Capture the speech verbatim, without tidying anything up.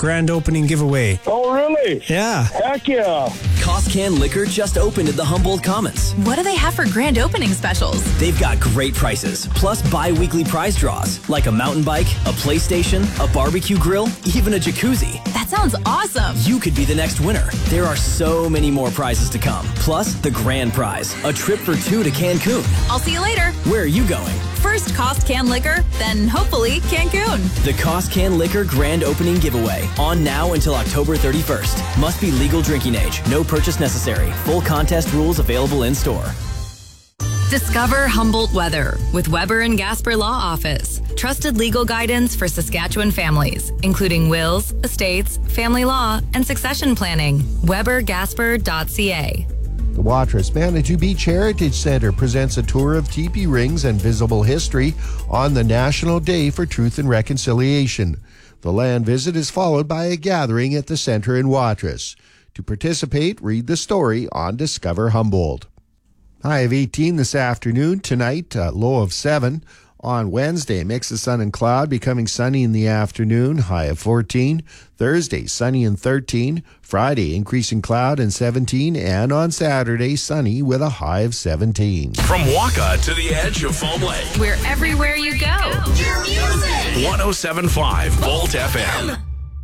grand opening giveaway. Oh, really? Yeah. Heck yeah. Costcan Liquor just opened at the Humboldt Commons. What do they have for grand opening specials? They've got great prices, plus bi-weekly prize draws, like a mountain bike, a PlayStation, a barbecue grill, even a jacuzzi. That sounds awesome. You could be the next winner. There are so many more prizes to come. Plus, the grand prize, a trip for two to Cancun. I'll see you later. Where are you going? First Costcan Liquor, then hopefully Cancun. The Costcan Liquor grand opening giveaway, on now until October thirty-first. Must be legal drinking age. No purchase necessary. Full contest rules available in store. Discover Humboldt Weather with Weber and Gasper Law Office. Trusted legal guidance for Saskatchewan families, including wills, estates, family law, and succession planning. weber gasper dot c a. The Watrous Manitou Beach Heritage Center presents a tour of teepee rings and visible history on the National Day for Truth and Reconciliation. The land visit is followed by a gathering at the center in Watrous. To participate, read the story on Discover Humboldt. High of eighteen this afternoon. Tonight, uh, low of seven. On Wednesday, mix of sun and cloud, becoming sunny in the afternoon, high of fourteen. Thursday, sunny and thirteen. Friday, increasing cloud and seventeen. And on Saturday, sunny with a high of seventeen. From Waka to the edge of Foam Lake. We're everywhere you go. one oh seven point five Volt F M.